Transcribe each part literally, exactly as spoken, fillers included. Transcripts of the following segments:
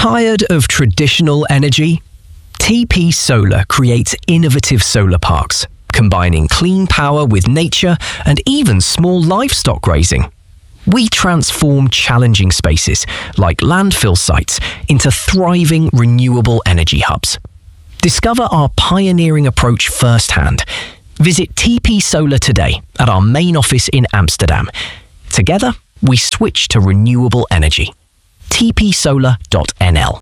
Tired of traditional energy? T P Solar creates innovative solar parks, combining clean power with nature and even small livestock grazing. We transform challenging spaces, like landfill sites, into thriving renewable energy hubs. Discover our pioneering approach firsthand. Visit T P Solar today at our main office in Amsterdam. Together, we switch to renewable energy. t p solar dot n l.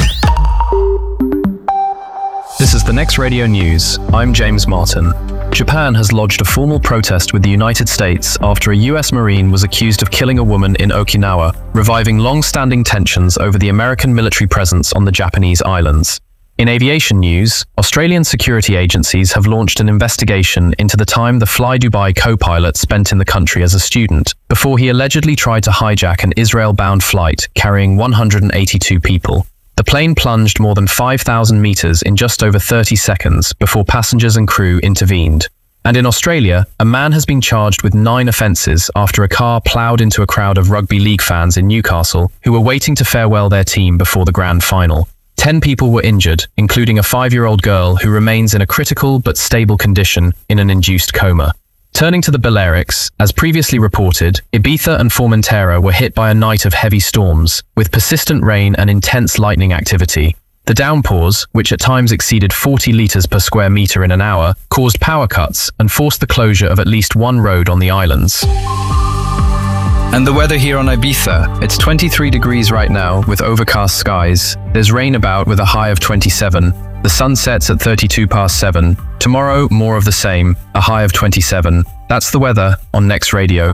This is the Next Radio News. I'm James Martin. Japan has lodged a formal protest with the United States after a U S Marine was accused of killing a woman in Okinawa, reviving long-standing tensions over the American military presence on the Japanese islands. In aviation news, Australian security agencies have launched an investigation into the time the Fly Dubai co-pilot spent in the country as a student, before he allegedly tried to hijack an Israel-bound flight carrying one hundred eighty-two people. The plane plunged more than five thousand meters in just over thirty seconds before passengers and crew intervened. And in Australia, a man has been charged with nine offences after a car ploughed into a crowd of rugby league fans in Newcastle who were waiting to farewell their team before the grand final. Ten people were injured, including a five-year-old girl who remains in a critical but stable condition in an induced coma. Turning to the Balearics, as previously reported, Ibiza and Formentera were hit by a night of heavy storms, with persistent rain and intense lightning activity. The downpours, which at times exceeded forty litres per square metre in an hour, caused power cuts and forced the closure of at least one road on the islands. And the weather here on Ibiza. It's twenty-three degrees right now with overcast skies. There's rain about with a high of twenty-seven. The sun sets at thirty-two past seven. Tomorrow, more of the same, a high of twenty-seven. That's the weather on Next Radio.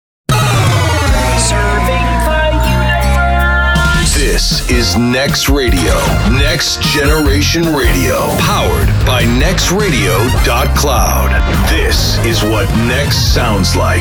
This is Next Radio, Next Generation Radio, powered by next radio dot cloud. This is what Next sounds like.